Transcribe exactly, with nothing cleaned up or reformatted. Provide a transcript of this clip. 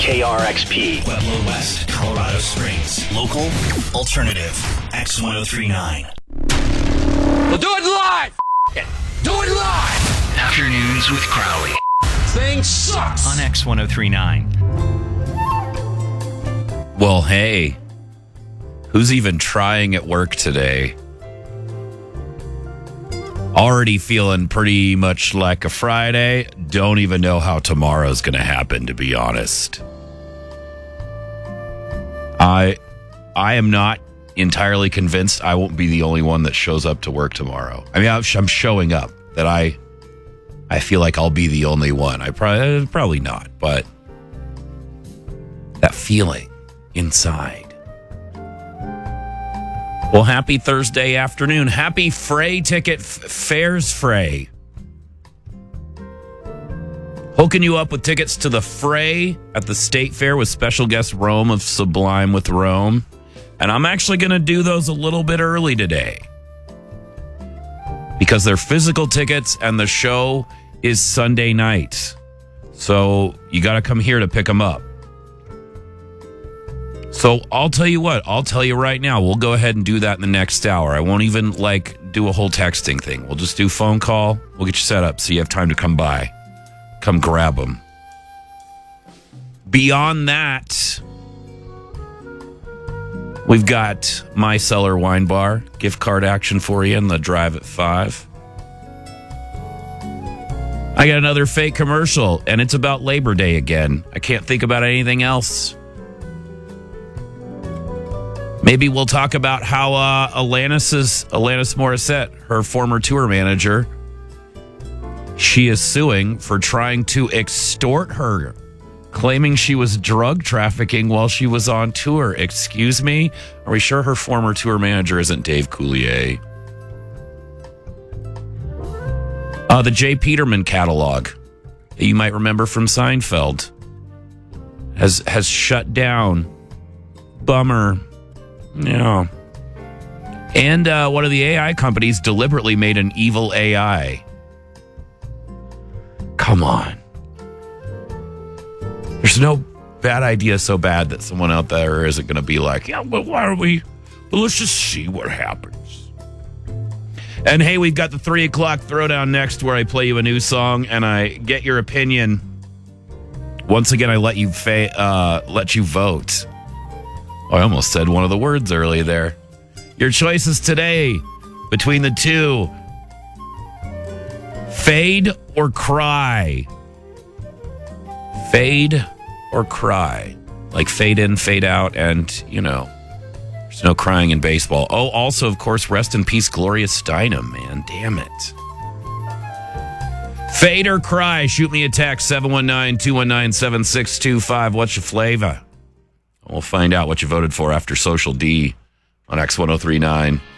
K R X P. Pueblo West, Colorado Springs. Local, alternative, X ten thirty-nine. We'll do it live! F- it. Do it live! Afternoons with Crowley. Thing sucks! On X ten thirty-nine. Well, hey, who's even trying at work today? Already feeling pretty much like a Friday. Don't even know how tomorrow's going to happen, to be honest. I I am not entirely convinced I won't be the only one that shows up to work tomorrow. I mean, I'm showing up. That I I feel like I'll be the only one. I probably probably not, but that feeling inside. Well, happy Thursday afternoon. Happy Fray ticket f- fares Fray. Hooking you up with tickets to the Fray at the State Fair with special guest Rome of Sublime with Rome. And I'm actually going to do those a little bit early today, because they're physical tickets and the show is Sunday night. So you got to come here to pick them up. So I'll tell you what, I'll tell you right now, we'll go ahead and do that in the next hour. I won't even like do a whole texting thing. We'll just do phone call. We'll get you set up so you have time to come by. Come grab them. Beyond that, we've got My Cellar Wine Bar, gift card action for you in the drive at five. I got another fake commercial, and it's about Labor Day again. I can't think about anything else. Maybe we'll talk about how uh, Alanis's, Alanis Morissette, her former tour manager, she is suing for trying to extort her, claiming she was drug trafficking while she was on tour. Excuse me? Are we sure her former tour manager isn't Dave Coulier? Uh, the Jay Peterman catalog that you might remember from Seinfeld has has shut down. Bummer. Yeah. And uh, one of the A I companies deliberately made an evil A I. Come on. There's no bad idea so bad that someone out there isn't going to be like, yeah, but why are we? Well, let's just see what happens. And hey, we've got the three o'clock throwdown next, where I play you a new song and I get your opinion. Once again, I let you fa- uh, let you vote. Oh, I almost said one of the words early there. Your choices today between the two: fade or cry. Fade or cry. Like fade in, fade out, and, you know, there's no crying in baseball. Oh, also, of course, rest in peace, Gloria Steinem, man. Damn it. Fade or cry. Shoot me a text, seven one nine, two one nine, seven six two five. What's your flavor? We'll find out what you voted for after Social D on X ten thirty-nine.